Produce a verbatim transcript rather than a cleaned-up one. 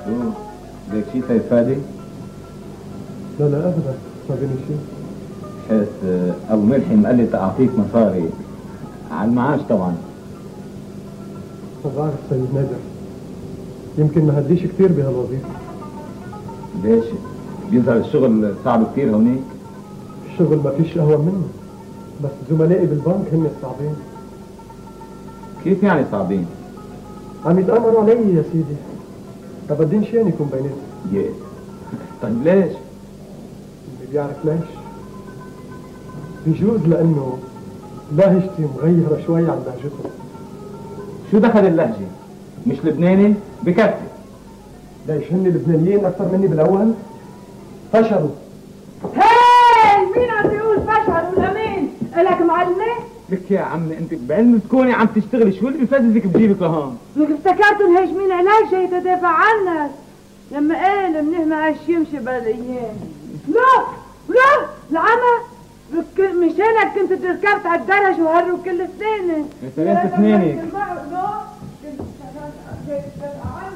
شو بدك شيء سيد فادي؟ لا لا ابدا ما بيني شيء. حس ابو ملحم قال لي تعطيك مصاري على المعاش طبعا. ما بعرف سيد نادر، يمكن ما هديش كثير بهالوظيفه. ليش؟ بيظهر الشغل صعب كثير هونيك؟ الشغل ما فيش اهون منه، بس زملائي بالبنك هن الصعبين. كيف يعني صعبين؟ عم يتآمروا علي يا سيدي، ما بدين شيء يكون بيناتهم. ياه طيب ليش؟ اللي بيعرف ليش؟ بيجوز لانه لهجتي مغيرة شوي عن لهجتهم. شو دخل اللهجة؟ مش لبناني؟ بكفي. ليش هن لبنانيين أكثر مني بالأول؟ فشلوا. هاي مين عم بيقول فشلوا لمين؟ إلك معلمة؟ لك يا عمي انت بعلم تكوني عم تشتغلي، شو اللي بفززك بجيبك لهون؟ لك افتكرتوا الهجمين علاج جاي تدافع عنك لما قال منيح ما عاش يمشي بالايام. لا لا العمى مشانك كنت ركبت على الدرج وهروا كل سنة. يا سلامة سنينك. لا